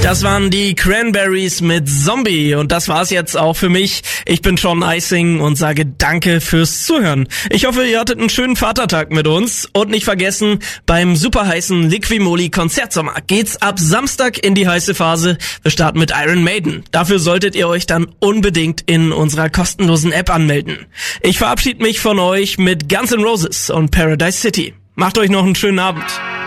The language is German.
Das waren die Cranberries mit Zombie und das war's jetzt auch für mich. Ich bin Sean Eising und sage danke fürs Zuhören. Ich hoffe, ihr hattet einen schönen Vatertag mit uns und nicht vergessen, beim super heißen Liquimoli Konzertsommer geht's ab Samstag in die heiße Phase. Wir starten mit Iron Maiden. Dafür solltet ihr euch dann unbedingt in unserer kostenlosen App anmelden. Ich verabschiede mich von euch mit Guns N' Roses und Paradise City. Macht euch noch einen schönen Abend.